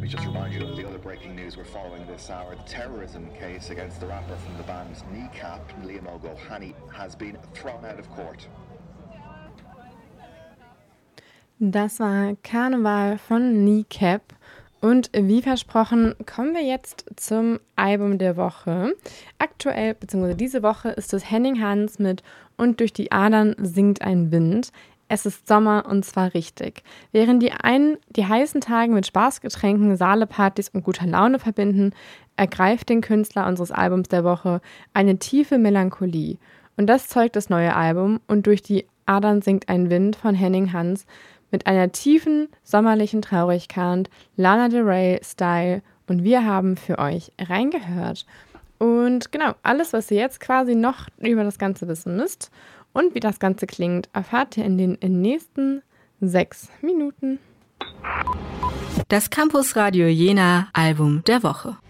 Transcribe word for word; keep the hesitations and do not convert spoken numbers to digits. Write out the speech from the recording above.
me just remind you of the other breaking news we're following this hour. The terrorism case against the rapper from the band Kneecap, Liam O'Gohany, has been thrown out of court. Das war Karneval von Kneecap. Und wie versprochen, kommen wir jetzt zum Album der Woche. Aktuell, beziehungsweise diese Woche, ist es Henning Hans mit Und durch die Adern singt ein Wind. Es ist Sommer und zwar richtig. Während die einen die heißen Tage mit Spaßgetränken, Saalepartys und guter Laune verbinden, ergreift den Künstler unseres Albums der Woche eine tiefe Melancholie. Und das zeugt das neue Album Und durch die Adern singt ein Wind von Henning Hans mit einer tiefen, sommerlichen Traurigkeit, Lana Del Rey-Style, und wir haben für euch reingehört. Und genau, alles, was ihr jetzt quasi noch über das Ganze wissen müsst und wie das Ganze klingt, erfahrt ihr in den nächsten sechs Minuten. Das Campus Radio Jena Album der Woche.